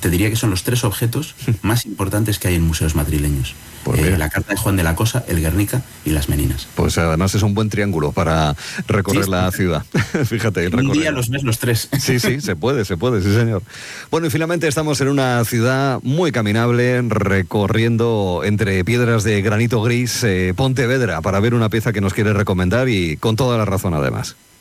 te diría que son los 3 objetos más importantes que hay en museos madrileños. Pues la carta de Juan de la Cosa, el Guernica y las Meninas. Pues además es un buen triángulo para recorrer la ciudad. Fíjate, un día los ves los 3. Sí, se puede, sí señor. Bueno, y finalmente estamos en una ciudad muy caminable, recorriendo entre piedras de granito gris Pontevedra, para ver una pieza que nos quiere recomendar y con toda la razón además.